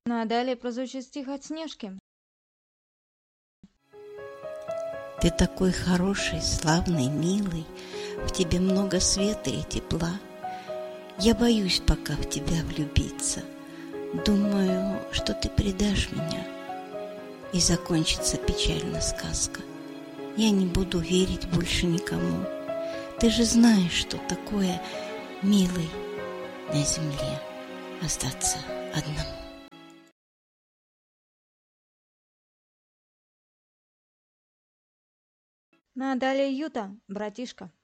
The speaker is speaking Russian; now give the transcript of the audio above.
Ну а далее прозвучит стих от Снежки. Ты такой хороший, славный, милый, в тебе много света и тепла. Я боюсь пока в тебя влюбиться. Думаю, что ты предашь меня, и закончится печально сказка. Я не буду верить больше никому. Ты же знаешь, что такое, милый, на земле остаться одному. Ну а далее Юта, братишка.